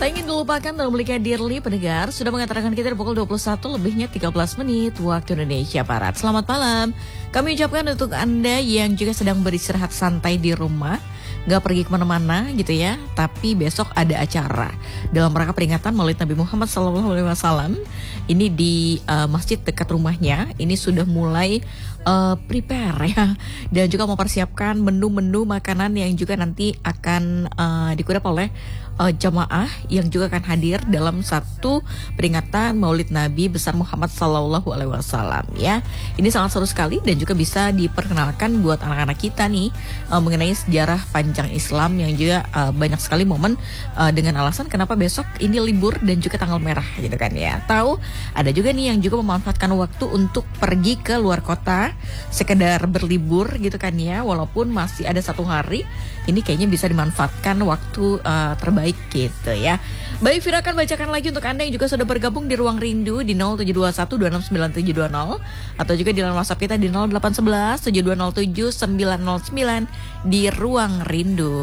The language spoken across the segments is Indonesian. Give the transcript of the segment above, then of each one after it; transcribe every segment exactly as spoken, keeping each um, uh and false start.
Tak ingin dilupakan dalam memiliki Dearly, pendengar sudah mengantarkan kita di pukul dua puluh satu lebihnya tiga belas menit waktu Indonesia Barat. Selamat malam. Kami ucapkan untuk Anda yang juga sedang beristirahat santai di rumah, gak pergi kemana-mana gitu ya, tapi besok ada acara dalam rangka peringatan Maulid Nabi Muhammad shallallahu alaihi wasallam. Ini di uh, masjid dekat rumahnya. Ini sudah mulai uh, prepare ya, dan juga mempersiapkan menu-menu makanan yang juga nanti akan uh, dikudap oleh uh, jamaah yang juga akan hadir dalam satu peringatan Maulid Nabi besar Muhammad shallallahu alaihi wasallam ya. Ini sangat seru sekali dan juga bisa diperkenalkan buat anak-anak kita nih uh, mengenai sejarah panjang Islam yang juga uh, banyak sekali momen uh, dengan alasan kenapa besok ini libur dan juga tanggal merah gitu kan ya. Tahu ada juga nih yang juga memanfaatkan waktu untuk pergi ke luar kota sekedar berlibur gitu kan ya, walaupun masih ada satu hari. Ini kayaknya bisa dimanfaatkan waktu uh, terbaik gitu ya. Baik, Vira akan bacakan lagi untuk Anda yang juga sudah bergabung di Ruang Rindu di nol tujuh dua satu dua enam sembilan tujuh dua nol atau juga di dalam WhatsApp kita di nol delapan satu satu tujuh dua nol tujuh sembilan nol sembilan di Ruang Rindu.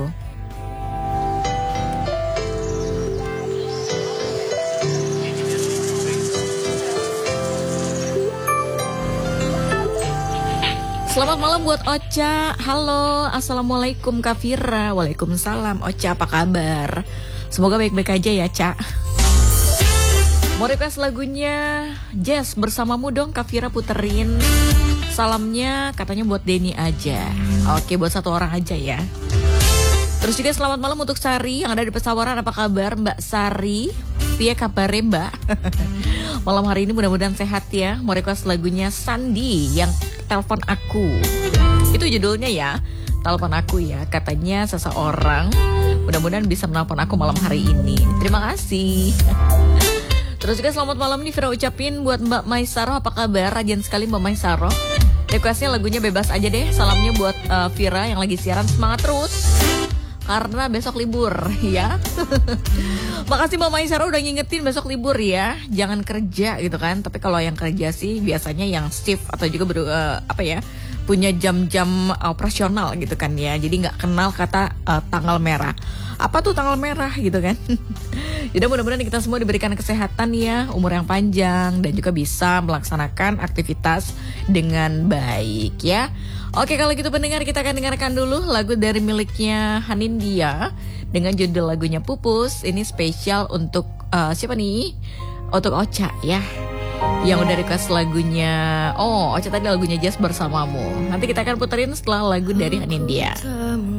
Selamat malam buat Ocha. Halo, assalamualaikum Kak Vira. Waalaikumsalam Ocha, apa kabar? Semoga baik-baik aja ya, Cak. Mau request lagunya Jazz bersamamu dong, Kak Vira puterin. Salamnya katanya buat Denny aja. Oke, buat satu orang aja ya. Terus juga selamat malam untuk Sari yang ada di Pesawaran. Apa kabar Mbak Sari? Piye kabare Mbak? Malam hari ini mudah-mudahan sehat ya. Mau request lagunya Sandi yang Telepon Aku. Itu judulnya ya, Telepon Aku ya. Katanya seseorang mudah-mudahan bisa menelpon aku malam hari ini. Terima kasih. Terus juga selamat malam nih Vira ucapin buat Mbak Maisaro. Apa kabar? Rajin sekali Mbak Maisaro. Requestnya lagunya bebas aja deh. Salamnya buat uh, Vira yang lagi siaran. Semangat terus karena besok libur ya. Makasih Mbak Maisaro udah ngingetin besok libur ya. Jangan kerja gitu kan. Tapi kalau yang kerja sih biasanya yang shift atau juga ber, uh, apa ya, punya jam-jam operasional gitu kan ya. Jadi gak kenal kata uh, tanggal merah. Apa tuh tanggal merah gitu kan. Jadi mudah-mudahan kita semua diberikan kesehatan ya, umur yang panjang, dan juga bisa melaksanakan aktivitas dengan baik ya. Oke, kalau gitu pendengar, kita akan dengarkan dulu lagu dari miliknya Hanindya dengan judul lagunya Pupus. Ini spesial untuk uh, siapa nih? Untuk Ocha ya, yang udah request lagunya. Oh, Ocha tadi lagunya Jazz bersamamu. Nanti kita akan puterin setelah lagu dari Hanindya.